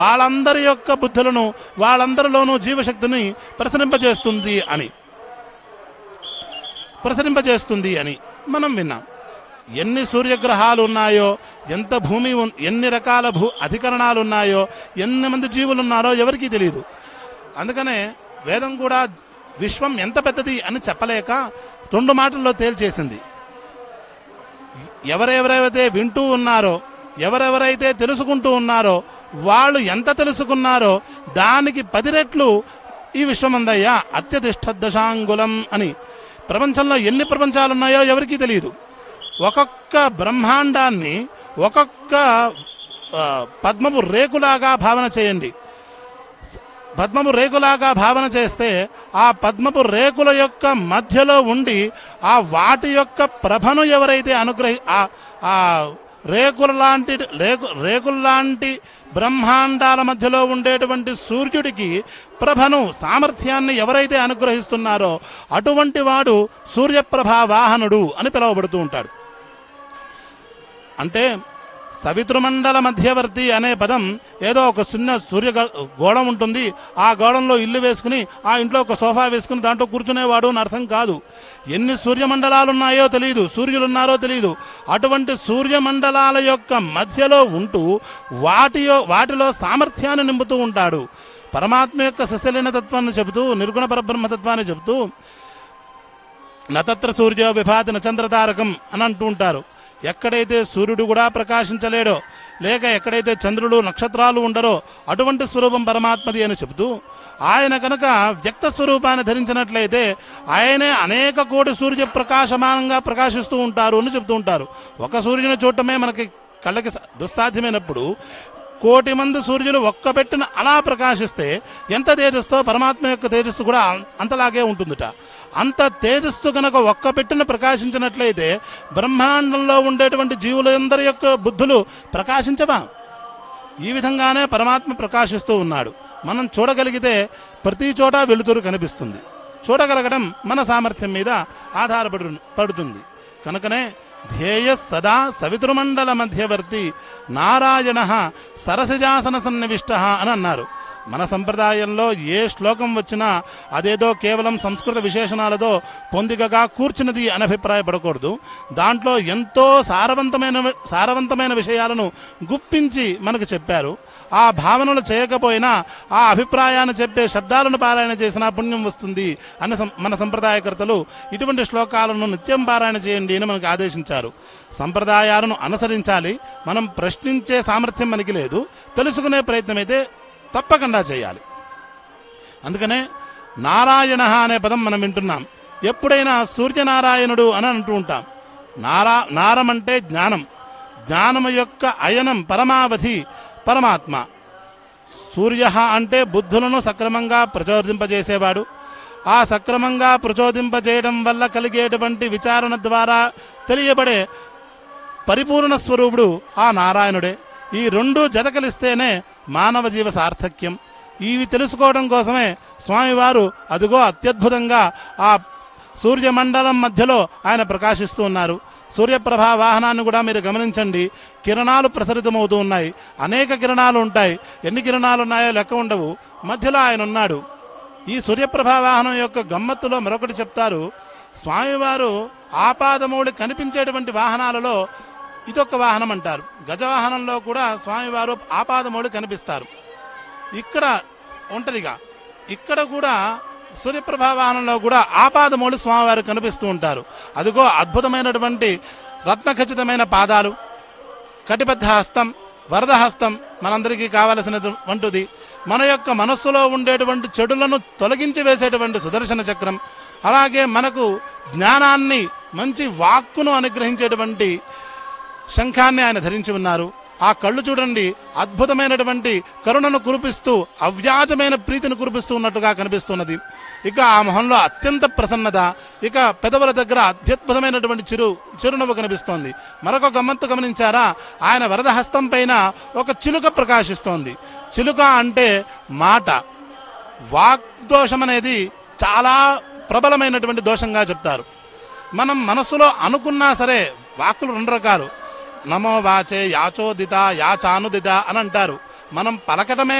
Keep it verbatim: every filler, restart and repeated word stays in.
వాళ్ళందరి యొక్క బుద్ధులను వాళ్ళందరిలోనూ జీవశక్తిని ప్రసరింపజేస్తుంది అని ప్రసరింపజేస్తుంది అని మనం విన్నాం. ఎన్ని సూర్యగ్రహాలు ఉన్నాయో, ఎంత భూమి ఎన్ని రకాల భూ అధికరణాలు ఉన్నాయో, ఎన్ని మంది జీవులు ఉన్నారో ఎవరికీ తెలియదు. అందుకనే వేదం కూడా విశ్వం ఎంత పెద్దది అని చెప్పలేక రెండు మాటల్లో తేల్చేసింది. ఎవరెవరైతే వింటూ ఉన్నారో, ఎవరెవరైతే తెలుసుకుంటూ ఉన్నారో వాళ్ళు ఎంత తెలుసుకున్నారో దానికి పది రెట్లు ఈ విశ్వమందయ్య అత్యధిష్ట దశాంగులం అని. ప్రపంచంలో ఎన్ని ప్రపంచాలు ఉన్నాయో ఎవరికీ తెలియదు. ఒక్కొక్క బ్రహ్మాండాన్ని ఒక్కొక్క పద్మపు రేకులాగా భావన చేయండి. పద్మపు రేకులాగా భావన చేస్తే ఆ పద్మపు రేకుల యొక్క మధ్యలో ఉండి ఆ వాటి యొక్క ప్రభను ఎవరైతే అనుగ్రహి ఆ రేకుల లాంటి రేకు రేకుల్లాంటి బ్రహ్మాండాల మధ్యలో ఉండేటువంటి సూర్యుడికి ప్రభను సామర్థ్యాన్ని ఎవరైతే అనుగ్రహిస్తున్నారో అటువంటి వాడు సూర్యప్రభా వాహనుడు అని పిలువబడుతూ ఉంటాడు. అంటే సవితృమండల మధ్యవర్తి అనే పదం ఏదో ఒక చిన్న సూర్య గోళం ఉంటుంది, ఆ గోళంలో ఇల్లు వేసుకుని ఆ ఇంట్లో ఒక సోఫా వేసుకుని దాంట్లో కూర్చునేవాడు అని అర్థం కాదు. ఎన్ని సూర్యమండలాలు ఉన్నాయో తెలియదు, సూర్యులున్నారో తెలియదు. అటువంటి సూర్యమండలాల యొక్క మధ్యలో ఉంటూ వాటి వాటిలో సామర్థ్యాన్ని నింపుతూ ఉంటాడు. పరమాత్మ యొక్క సస్యలీన తత్వాన్ని చెబుతూ, నిర్గుణ పరబ్రహ్మతత్వాన్ని చెబుతూ నతత్ర సూర్యో విభాతి నచంద్రతారకం అని అంటూ ఉంటారు. ఎక్కడైతే సూర్యుడు కూడా ప్రకాశించలేడో, లేక ఎక్కడైతే చంద్రుడు నక్షత్రాలు ఉండరో అటువంటి స్వరూపం పరమాత్మది అని చెబుతూ, ఆయన కనుక వ్యక్త స్వరూపాన్ని ధరించినట్లయితే ఆయనే అనేక కోటి సూర్య ప్రకాశమానంగా ప్రకాశిస్తూ ఉంటారు అని చెబుతూ ఉంటారు. ఒక సూర్యుని చూడటమే మనకి కళ్ళకి దుస్సాధ్యమైనప్పుడు కోటి మంది సూర్యులు ఒక్క పెట్టిన అలా ప్రకాశిస్తే ఎంత తేజస్తో పరమాత్మ యొక్క తేజస్సు కూడా అంతలాగే ఉంటుందిట. అంత తేజస్సు కనుక ఒక్క పెట్టిన ప్రకాశించినట్లయితే బ్రహ్మాండంలో ఉండేటువంటి జీవులందరి యొక్క బుద్ధులు ప్రకాశించవా? ఈ విధంగానే పరమాత్మ ప్రకాశిస్తూ ఉన్నాడు. మనం చూడగలిగితే ప్రతి చోట వెలుతురు కనిపిస్తుంది. చూడగలగడం మన సామర్థ్యం మీద ఆధారపడు పడుతుంది. కనుకనే ధ్యేయ సదా సవితృమండల మధ్యవర్తి నారాయణ సరసిజాసన సన్నివిష్ట అని అన్నారు. మన సంప్రదాయంలో ఏ శ్లోకం వచ్చినా అదేదో కేవలం సంస్కృత విశేషణాలతో పొందికగా కూర్చున్నది అని అభిప్రాయపడకూడదు. దాంట్లో ఎంతో సారవంతమైన సారవంతమైన విషయాలను గుప్పించి మనకు చెప్పారు. ఆ భావనలు చేయకపోయినా ఆ అభిప్రాయాన్ని చెప్పే శబ్దాలను పారాయణ చేసినా పుణ్యం వస్తుంది అని మన సంప్రదాయకర్తలు ఇటువంటి శ్లోకాలను నిత్యం పారాయణ చేయండి అని మనకు ఆదేశించారు. సంప్రదాయాలను అనుసరించాలి. మనం ప్రశ్నించే సామర్థ్యం మనకి లేదు. తెలుసుకునే ప్రయత్నం అయితే తప్పకుండా చేయాలి. అందుకనే నారాయణ అనే పదం మనం వింటున్నాం. ఎప్పుడైనా సూర్యనారాయణుడు అని అంటూ ఉంటాం. నారా నారం అంటే జ్ఞానం, జ్ఞానము యొక్క అయనం పరమావధి పరమాత్మ. సూర్య అంటే బుద్ధులను సక్రమంగా ప్రచోదింపజేసేవాడు. ఆ సక్రమంగా ప్రచోదింపజేయడం వల్ల కలిగేటువంటి విచారణ ద్వారా తెలియబడే పరిపూర్ణ స్వరూపుడు ఆ నారాయణుడే. ఈ రెండు జతకలిస్తేనే మానవ జీవ సార్థక్యం. ఇవి తెలుసుకోవడం కోసమే స్వామివారు అదిగో అత్యద్భుతంగా ఆ సూర్యమండలం మధ్యలో ఆయన ప్రకాశిస్తూ ఉన్నారు. సూర్యప్రభా వాహనాన్ని కూడా మీరు గమనించండి. కిరణాలు ప్రసరితమవుతూ ఉన్నాయి. అనేక కిరణాలు ఉంటాయి. ఎన్ని కిరణాలు ఉన్నాయో లెక్క ఉండవు. మధ్యలో ఆయన ఉన్నాడు. ఈ సూర్యప్రభా వాహనం యొక్క గమ్మత్తులో మరొకటి చెప్తారు. స్వామివారు ఆపాదమౌళి కనిపించేటువంటి వాహనాలలో ఇదొక వాహనం అంటారు. గజవాహనంలో కూడా స్వామివారు ఆపాదమౌళి కనిపిస్తారు. ఇక్కడ ఒంటరిగా ఇక్కడ కూడా సూర్యప్రభా వాహనంలో కూడా ఆపాదమౌళి స్వామివారు కనిపిస్తూ ఉంటారు. అదిగో అద్భుతమైనటువంటి రత్నఖచితమైన పాదాలు, కటిబద్ధ హస్తం, వరద హస్తం మనందరికీ కావలసినటువంటిది. మన యొక్క మనస్సులో ఉండేటువంటి చెడులను తొలగించి వేసేటువంటి సుదర్శన చక్రం, అలాగే మనకు జ్ఞానాన్ని మంచి వాక్కును అనుగ్రహించేటువంటి శంఖాన్ని ఆయన ధరించి ఉన్నారు. ఆ కళ్ళు చూడండి, అద్భుతమైనటువంటి కరుణను కురిపిస్తూ అవ్యాజమైన ప్రీతిని కురిపిస్తూ ఉన్నట్టుగా కనిపిస్తున్నది. ఇక ఆ మొహంలో అత్యంత ప్రసన్నత, ఇక పెదవుల దగ్గర అత్యద్భుతమైనటువంటి చిరు చిరునవ్వు కనిపిస్తోంది. మరొక గమ్మత్తు గమనించారా? ఆయన వరద హస్తం పైన ఒక చిలుక ప్రకాశిస్తోంది. చిలుక అంటే మాట. వాగ్దోషం అనేది చాలా ప్రబలమైనటువంటి దోషంగా చెప్తారు. మనం మనస్సులో అనుకున్నా సరే, వాక్కులు రెండు రకాలు. నమో వాచే యాచోదిత యాచానుదిత అని అంటారు. మనం పలకటమే